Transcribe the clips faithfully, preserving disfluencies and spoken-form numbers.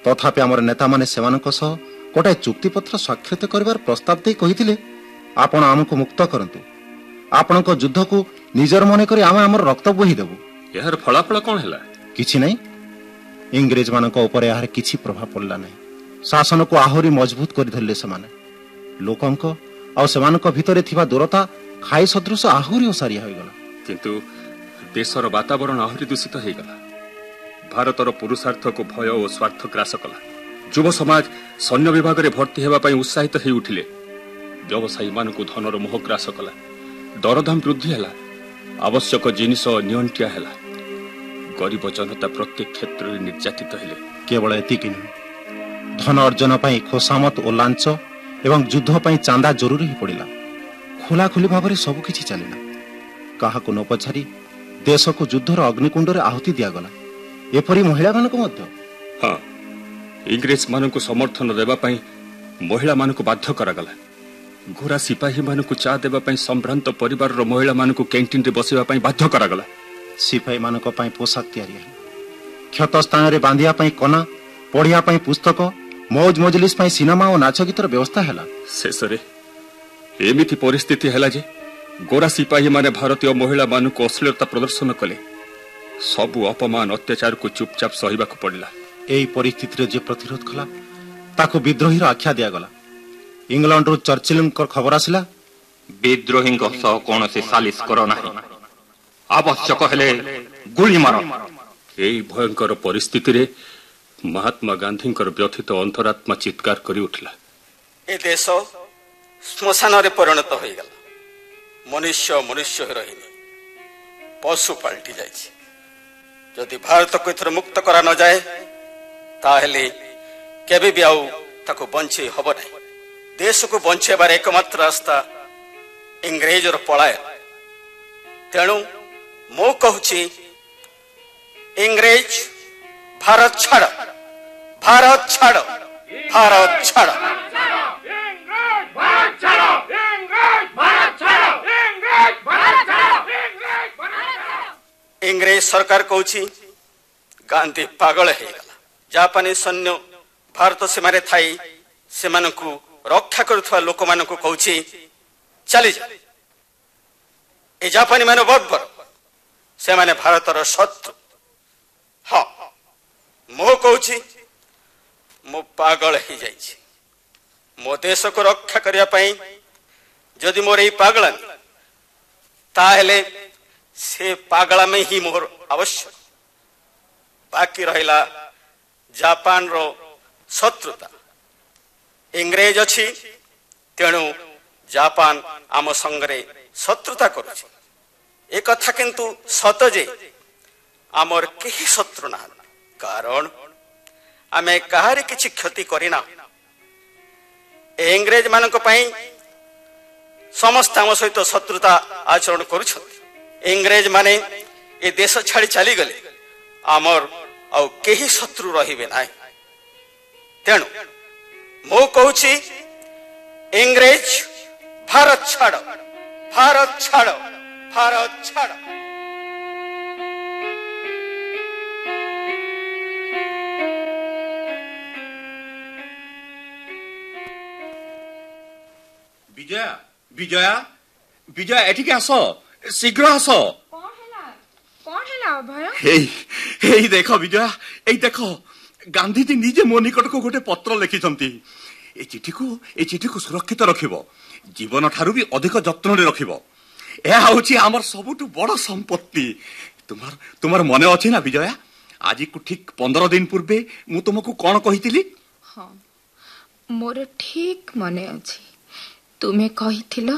तथापि आमर नेता माने सेमानक सह गोटे चुक्तिपत्र स्वाक्षरित करिवार प्रस्ताव दे कहिथिले आपण आमको मुक्त करंतु आपणक युद्ध को निजर मन करी आमे हमर रक्त बोही देबु। यार फलाफल कोन हैला? किछि नै। इंग्रेज मानक ऊपर यार किछि प्रभाव पड़ला नै। शासन को आहुरी मजबूत कर धरले समान लोकंक आ सेमानक भितरे थिबा दूरता खाई सदृश आहुरी ओसारी होई गला। किंतु देशर वातावरण आहुरी दूषित हो गला। भारतर पुरुषार्थ को भय और स्वार्थ ग्रास कला। युव समाज सैन्य विभाग रे भर्ती हेबा पई उत्साहित हो उठिले। व्यवसायी मानकु धनर मोह ग्रास कला। दरदाम वृद्धि हैला। आवश्यक जिनिस नियंत्रिया हैला। गरीब जनता प्रत्येक क्षेत्र रे निर्यातित हेले। केवल एतिक नहीं, धन अर्जन पई खोसामत और लांच एवं युद्ध पई चांदा जरूरी ही पड़िला। खोला खोली भाव में सब किछि चलिला। काहाको न पछारी देश को युद्धर अग्निकुंड रे आहुति दिया गला। एपरी महिला मानक मध्य हां इंग्रेज मानक समर्थन देबा पई महिला मानक बाध्य करा गला। गोरा सिपाही मानक चा देबा पई संभ्रांत परिवार रो महिला मानक कैंटीन रे बसिबा पई बाध्य करा गला। सिपाही मानक पई पोशाक तयारी है। क्षत स्थान रे बांधिया पई कना, पढ़िया पई पुस्तक, मौज मजलिस पई सिनेमा और नाच गीतर व्यवस्था हैला। शेषरे एमिति परिस्थिति हैला जे गोरा सिपाही माने भारतीय महिला मानक अश्लीलता प्रदर्शन कले। सबु अपमान अत्याचार को चुपचाप सहिबा को पड़ला। एई परिस्थिति रे जे प्रतिरोध कला ताको विद्रोहीर आख्या दिया गला। इंग्लैंड रो चर्चिल खबर आसिला, विद्रोही सह कौन से सालिस करो नाही, आवश्यक हेले गुली मारो। एई भयंकर परिस्थिति रे महात्मा गांधी व्यथित अंतरात्मा चित्कार करी उठला। ए देश श्मशान रे परिणत हो गला। मनुष्य मनुष्य रही पशु पलटि जाइछि। जदि भारत को इथर मुक्त करा न जाए ताहेले केबे भी आउ ताको बंचे हबो नै। देश को बंचेबार एकमात्र रास्ता इंग्रेज और पलायन। तेणु मु कहूछि इंग्रेज भारत छाड़, भारत छाड़, भारत छाड़। इंग्रेज सरकार कहूछि गांधी पागल हो गला। जापानी सैन्य भारत सीमारे थाई सेमानकु रक्षा करुवा लोक मान कहूछि चली जा। ए जापानी मान बर्बर से माने भारतर शत्रु। हाँ मो कहूछि मो पागल हो जाइछि। मो देश को रक्षा करिया पई जदि मोर ए पागल ताहेले से पागला में ही मोर आवश्यक। बाकी रहिला जापान रो शत्रुता। इंग्रेज अछि तेणु जापान आम संगरे शत्रुता करुछि। एक कथा किंतु सत जे आमर केही शत्रु ना, कारण आमे कहारी किछि क्षति करिना। इंग्रेज मानक पई समस्त आम सहित शत्रुता आचरण करुछथि। इंग्रेज माने ए देश छाड़ी चली गले आमर आउ केही शत्रु रहिबे नाही। तेणु मो कहूछि इंग्रेज भारत छाड़, भारत छाड़, भारत छाड़। विजया विजया विजया एठिके आस, शीघ्र आस। कौन हैला कौन हैला अभय? हेई हेई देखो विजया, एई देखो गांधी जी निजे मो निकट को गोटे पत्र लिखिछंती। ए चिठी को ए चिठी को सुरक्षित रखिबो, जीवन ठारू भी अधिक जत्न रे रखिबो। ए होछि हमर सबुटु बड़ संपत्ति। तुमार तुमार मने अछि ना विजया, आज को ठीक पंद्रह दिन पूर्वे मु तुमको कोन कहितिली? हां मोर ठीक मने अछि। तुमे कहिथिलो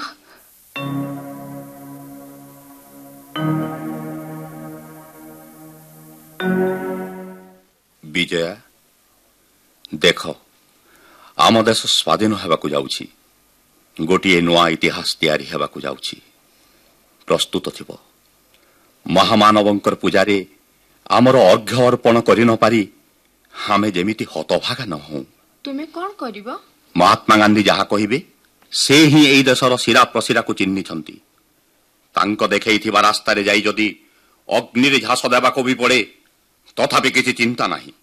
विजया देख आम देश स्वाधीन हेबाकु जाउछि। गोटिए नुआ इतिहास तैयारी हेबाकु जाउछि। प्रस्तुत थिबो। महामानवंकर पूजारे आमर अर्घ्य अर्पण करि न पारी हामे जेमिति हतभागा न हो। तुमे कोन करिबो? महात्मा गांधी जहा कहिबे से ही एई देशर शिरा प्रशिरा को चिन्हिछंती। तांको देखैथिबा रास्ता रे जाई जदि अग्नि रे झास देबाको भी पड़े तथापि किछि चिंता नाही।